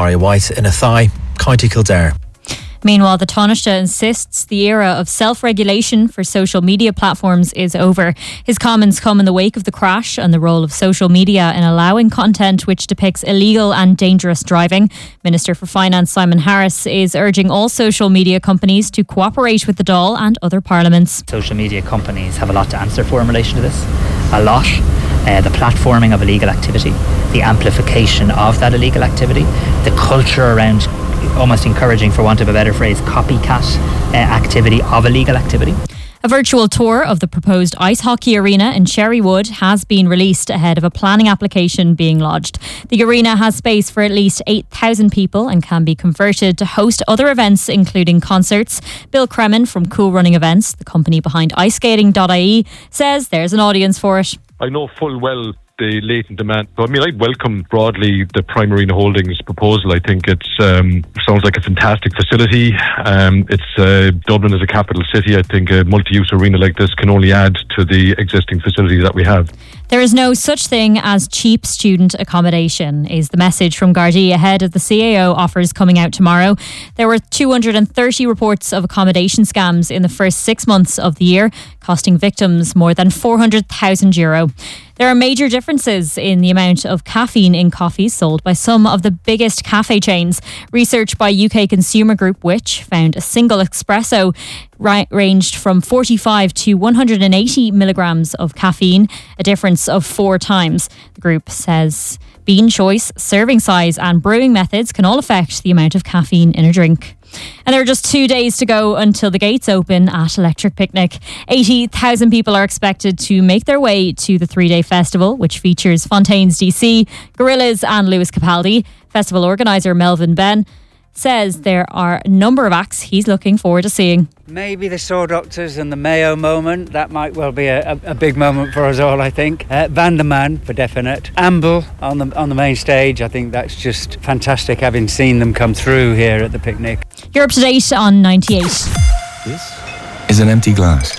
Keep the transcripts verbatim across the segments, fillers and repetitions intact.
Daria White in Athy, County Kildare. Meanwhile, the Taoiseach insists the era of self-regulation for social media platforms is over. His comments come in the wake of the crash and the role of social media in allowing content which depicts illegal and dangerous driving. Minister for Finance Simon Harris is urging all social media companies to cooperate with the Dáil and other parliaments. Social media companies have a lot to answer for in relation to this. A lot. Uh, the platforming of illegal activity, the amplification of that illegal activity, the culture around almost encouraging, for want of a better phrase, copycat uh, activity of illegal activity. A virtual tour of the proposed ice hockey arena in Cherrywood has been released ahead of a planning application being lodged. The arena has space for at least eight thousand people and can be converted to host other events, including concerts. Bill Kremen from Cool Running Events, the company behind ice skating dot I E, says there's an audience for it. I know full well the latent demand. So, I mean, I welcome broadly the Prime Marina Holdings proposal. I think it um, sounds like a fantastic facility. Um, it's uh, Dublin is a capital city. I think a multi-use arena like this can only add to the existing facilities that we have. There is no such thing as cheap student accommodation, is the message from Gardaí ahead of the C A O offers coming out tomorrow. There were two hundred thirty reports of accommodation scams in the first six months of the year, costing victims more than four hundred thousand euro. There are major differences in the amount of caffeine in coffees sold by some of the biggest cafe chains. Research by U K Consumer Group, which found a single espresso ri- ranged from forty-five to one hundred eighty milligrams of caffeine, a difference of four times. The group says bean choice, serving size and brewing methods can all affect the amount of caffeine in a drink. And there are just two days to go until the gates open at Electric Picnic. eighty thousand people are expected to make their way to the three-day festival, which features Fontaines D C, Gorillaz and Lewis Capaldi. Festival organiser Melvin Ben says there are a number of acts he's looking forward to seeing. Maybe the Saw Doctors and the Mayo moment. That might well be a, a, a big moment for us all, I think. Uh, Vanderman, for definite. Amble on the on the main stage. I think that's just fantastic, having seen them come through here at the picnic. You're up to date on ninety-eight. This is an empty glass.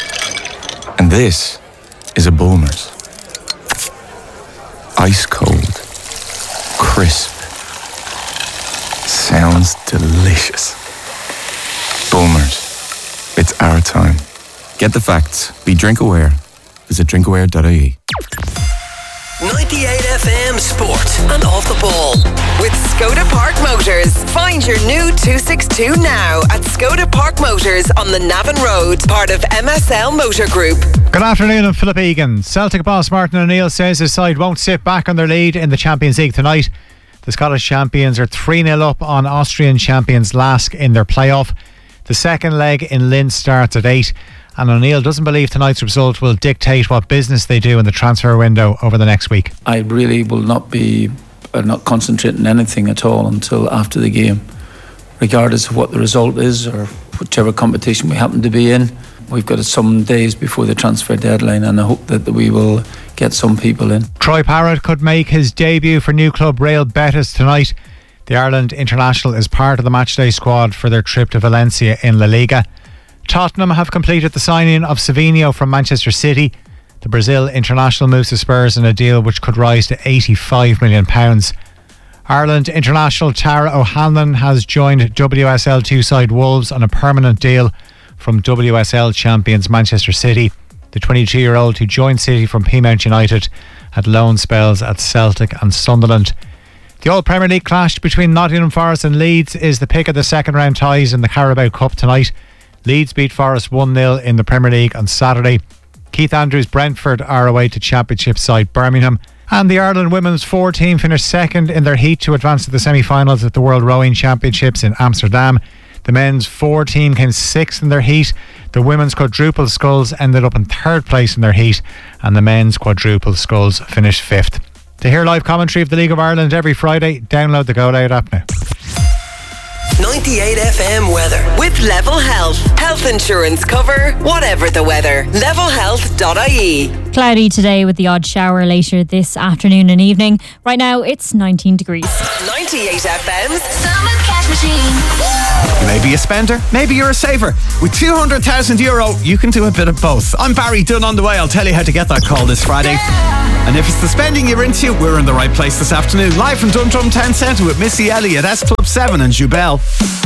And this is a Bulmers. Ice cold. Crisp. Sounds delicious. Bulmers. It's our time. Get the facts. Be drink aware. Visit drink aware dot I E. ninety-eight F M Sport and Off the Ball. With Skoda Park Motors. Find your new two sixty-two now at Skoda Park Motors on the Navan Road, part of M S L Motor Group. Good afternoon, I'm Philip Egan. Celtic boss Martin O'Neill says his side won't sit back on their lead in the Champions League tonight. The Scottish champions are three nil up on Austrian champions Lask in their playoff. The second leg in Linz starts at eight, and O'Neill doesn't believe tonight's result will dictate what business they do in the transfer window over the next week. I really will not be uh, not concentrating on anything at all until after the game, regardless of what the result is or whichever competition we happen to be in. We've got some days before the transfer deadline, and I hope that we will get some people in. Troy Parrott could make his debut for new club Real Betis tonight. The Ireland international is part of the matchday squad for their trip to Valencia in La Liga. Tottenham have completed the signing of Savinho from Manchester City. The Brazil international moves to Spurs in a deal which could rise to eighty-five million pounds. Ireland international Tara O'Hanlon has joined W S L two side Wolves on a permanent deal from W S L champions Manchester City. The twenty-two-year-old who joined City from Peamount United had loan spells at Celtic and Sunderland. The All Premier League clash between Nottingham Forest and Leeds is the pick of the second round ties in the Carabao Cup tonight. Leeds beat Forest one nil in the Premier League on Saturday. Keith Andrews' Brentford are away to Championship side Birmingham. And the Ireland women's four team finished second in their heat to advance to the semi-finals at the World Rowing Championships in Amsterdam. The men's four team came sixth in their heat. The women's quadruple sculls ended up in third place in their heat, and the men's quadruple sculls finished fifth. To hear live commentary of the League of Ireland every Friday, download the Go Loud app now. ninety-eight F M weather with Level Health. Health insurance cover, whatever the weather. level health dot I E. Cloudy today with the odd shower later this afternoon and evening. Right now it's nineteen degrees. ninety-eight F M's Summer Cash Machine. You may be a spender, maybe you're a saver. With two hundred thousand euro, you can do a bit of both. I'm Barry Dunn on the way. I'll tell you how to get that call this Friday. And if it's the spending you're into, we're in the right place this afternoon. Live from Dundrum Town Centre with Missy Elliott, S Club seven and Jubel.